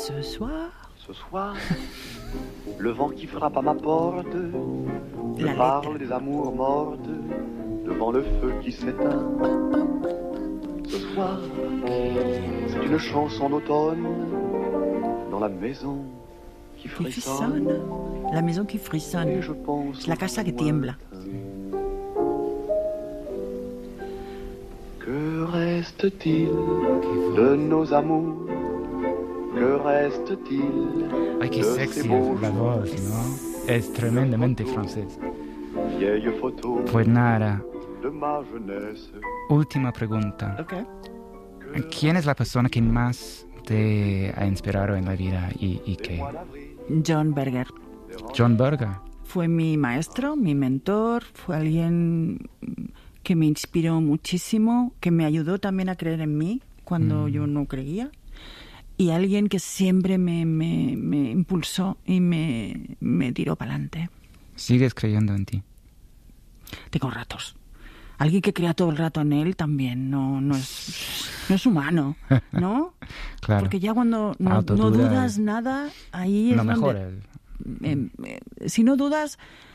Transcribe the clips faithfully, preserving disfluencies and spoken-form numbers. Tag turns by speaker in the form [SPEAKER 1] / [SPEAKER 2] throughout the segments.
[SPEAKER 1] Ce soir.
[SPEAKER 2] Ce soir, le vent qui frappe à ma porte me
[SPEAKER 1] La
[SPEAKER 2] parle
[SPEAKER 1] lettre.
[SPEAKER 2] des amours mortes devant le feu qui s'éteint. Ce soir, c'est une chanson d'automne dans la maison qui
[SPEAKER 1] Qui
[SPEAKER 2] frissonne.
[SPEAKER 1] frissonne. La maison qui frissonne.
[SPEAKER 2] Et je pense
[SPEAKER 1] Es la casa que tiembla.
[SPEAKER 2] Que reste-t-il de nos amours? Que reste-t-il
[SPEAKER 3] Ay, qué
[SPEAKER 2] de
[SPEAKER 3] sexy
[SPEAKER 2] ces beaux
[SPEAKER 3] es la voz, ¿no? Es tremendamente francés.
[SPEAKER 2] vieilles photos
[SPEAKER 3] Pues nada,
[SPEAKER 2] de ma jeunesse?
[SPEAKER 3] última pregunta.
[SPEAKER 1] Ok.
[SPEAKER 3] ¿Quién es la persona que más te ha inspirado en la vida y, y qué?
[SPEAKER 1] John Berger.
[SPEAKER 3] John Berger.
[SPEAKER 1] Fue mi maestro, mi mentor, fue alguien que me inspiró muchísimo, que me ayudó también a creer en mí cuando
[SPEAKER 3] Mm.
[SPEAKER 1] yo no creía, y alguien que siempre me, me, me impulsó y me, me tiró para adelante.
[SPEAKER 3] ¿Sigues creyendo en ti?
[SPEAKER 1] Tengo ratos. Alguien que crea todo el rato en él también no, no, es, no es humano, ¿no?
[SPEAKER 3] Claro.
[SPEAKER 1] Porque ya cuando no, no
[SPEAKER 3] Autoduda
[SPEAKER 1] dudas
[SPEAKER 3] es
[SPEAKER 1] nada, ahí es
[SPEAKER 3] lo mejor.
[SPEAKER 1] donde...
[SPEAKER 3] el-
[SPEAKER 1] eh, eh, si no dudas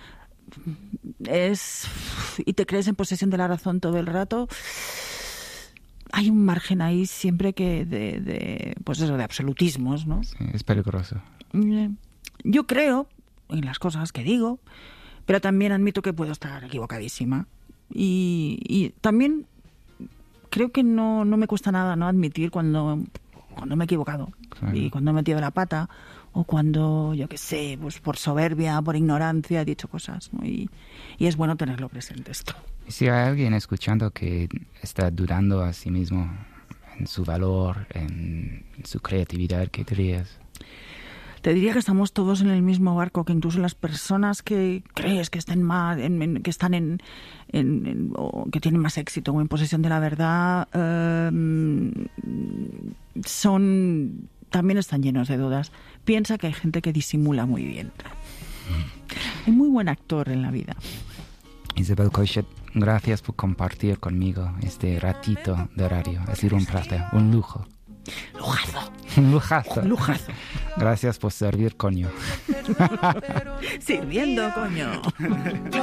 [SPEAKER 1] es y te crees en posesión de la razón todo el rato, hay un margen ahí siempre que de, de pues eso, de absolutismos, ¿no?
[SPEAKER 3] sí, es peligroso.
[SPEAKER 1] Eh, Yo creo en las cosas que digo, pero también admito que puedo estar equivocadísima. Y, y también creo que no, no me cuesta nada no admitir cuando, cuando me he equivocado.
[SPEAKER 3] Claro.
[SPEAKER 1] Y cuando he metido la pata, o cuando, yo qué sé, pues por soberbia, por ignorancia he dicho cosas, ¿no? Y, y es bueno tenerlo presente esto.
[SPEAKER 3] Si hay alguien escuchando que está dudando a sí mismo en su valor, en su creatividad, ¿qué dirías?
[SPEAKER 1] Te diría que estamos todos en el mismo barco, que incluso las personas que crees que estén más, en, en- que están en, en- en- o que tienen más éxito o en posesión de la verdad, eh, son también están llenos de dudas. Piensa que hay gente que disimula muy bien. Hay muy buen actor en la vida.
[SPEAKER 3] Isabel Coixet, gracias por compartir conmigo este ratito de radio. Ha sido un placer, un lujo.
[SPEAKER 1] Lujazo,
[SPEAKER 3] Un lujazo.
[SPEAKER 1] lujazo.
[SPEAKER 3] Gracias por servir, coño.
[SPEAKER 1] Sirviendo, coño.